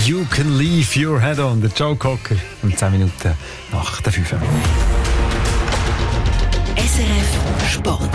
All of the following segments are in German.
You Can Leave Your Head On, der Joe Cocker, um 10 Minuten nach der 5. SRF Sport.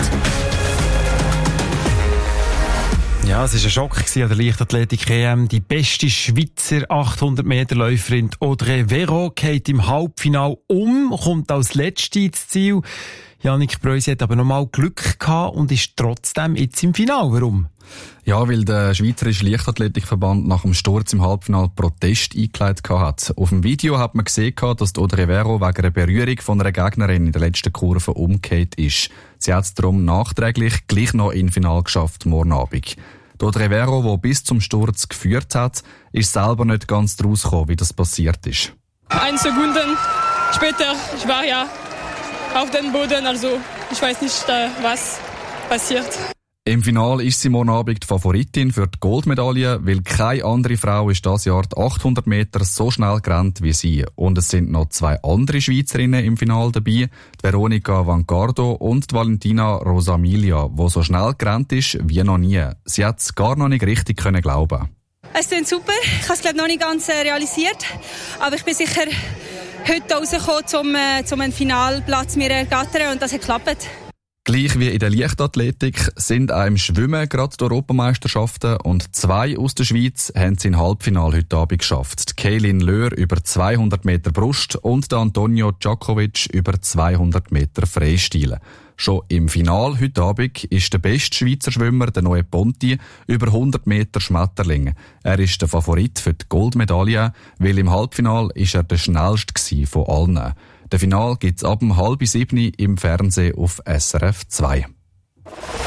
Ja, es war ein Schock an der Leichtathletik-EM. Die beste Schweizer 800-Meter-Läuferin Audrey Vero geht im Halbfinale kommt als Letzte ins Ziel. Jannik Preuss hat aber nochmal Glück gehabt und ist trotzdem jetzt im Finale. Warum? Ja, weil der Schweizerische Leichtathletikverband nach dem Sturz im Halbfinale Protest eingeleitet hat. Auf dem Video hat man gesehen, dass Audrey Vero wegen einer Berührung von einer Gegnerin in der letzten Kurve umgekehrt ist. Sie hat es darum nachträglich gleich noch ins Finale geschafft, morgen Abend. Audrey Vero, die bis zum Sturz geführt hat, ist selber nicht ganz draus gekommen, wie das passiert ist. 1 Sekunden später, ich war ja auf dem Boden, also ich weiß nicht, was passiert. Im Finale ist sie morgen Abend die Favoritin für die Goldmedaille, weil keine andere Frau ist dieses Jahr die 800 Meter so schnell gerannt wie sie. Und es sind noch 2 andere Schweizerinnen im Finale dabei, die Veronica Vancardo und die Valentina Rosamilia, die so schnell gerannt ist wie noch nie. Sie hat es gar noch nicht richtig glauben. Es klingt super. Ich habe es noch nicht ganz realisiert, aber ich bin sicher heute rausgekommen, um einen Finalplatz mir ergattern, und das hat geklappt. Gleich wie in der Leichtathletik sind auch im Schwimmen gerade die Europameisterschaften, und 2 aus der Schweiz haben es im Halbfinale heute Abend geschafft. Die Kaylin Löhr über 200 Meter Brust und der Antonio Djokovic über 200 Meter Freistil. Schon im Finale heute Abend ist der beste Schweizer Schwimmer, der Noe Ponti, über 100 Meter Schmetterling. Er ist der Favorit für die Goldmedaille, weil im Halbfinale ist er der schnellste von allen. Der Finale gibt's ab 6:30 im Fernsehen auf SRF 2.